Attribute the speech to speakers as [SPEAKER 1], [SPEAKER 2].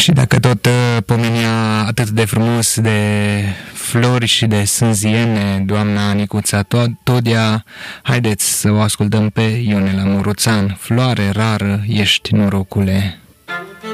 [SPEAKER 1] Și dacă tot pomenea atât de frumos de flori și de sânziene, doamna Nicuța Todia, haideți să o ascultăm pe Ionela Muruțan. Floare rară ești, norocule.